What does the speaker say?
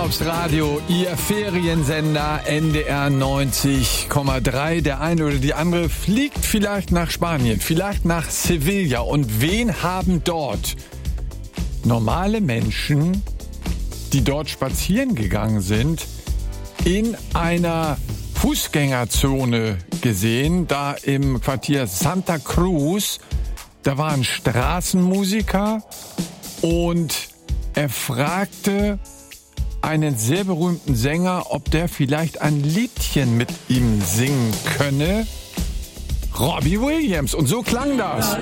Urlaubs Radio, Ihr Feriensender NDR 90,3. Der eine oder die andere fliegt vielleicht nach Spanien, vielleicht nach Sevilla. Und wen haben dort normale Menschen, die dort spazieren gegangen sind, in einer Fußgängerzone gesehen, da im Quartier Santa Cruz? Da war ein Straßenmusiker und er fragte einen sehr berühmten Sänger, ob der vielleicht ein Liedchen mit ihm singen könne. Robbie Williams. Und so klang das.